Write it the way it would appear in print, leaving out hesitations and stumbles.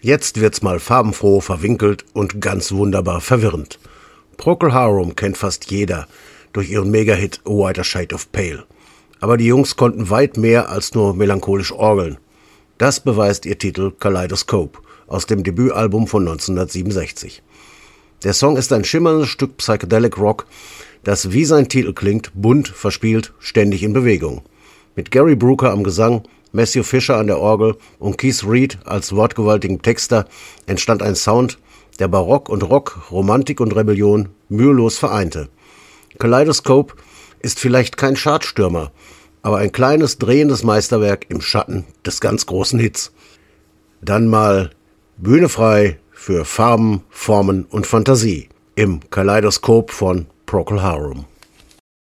Jetzt wird's mal farbenfroh, verwinkelt und ganz wunderbar verwirrend. Procol Harum kennt fast jeder durch ihren Megahit A Whiter Shade of Pale. Aber die Jungs konnten weit mehr als nur melancholisch orgeln. Das beweist ihr Titel Kaleidoscope aus dem Debütalbum von 1967. Der Song ist ein schimmerndes Stück Psychedelic Rock, das wie sein Titel klingt, bunt, verspielt, ständig in Bewegung. Mit Gary Brooker am Gesang, Matthew Fisher an der Orgel und Keith Reed als wortgewaltigem Texter entstand ein Sound, der Barock und Rock, Romantik und Rebellion mühelos vereinte. Kaleidoscope ist vielleicht kein Chartstürmer, aber ein kleines, drehendes Meisterwerk im Schatten des ganz großen Hits. Dann mal Bühne frei für Farben, Formen und Fantasie im Kaleidoskop von Procol Harum.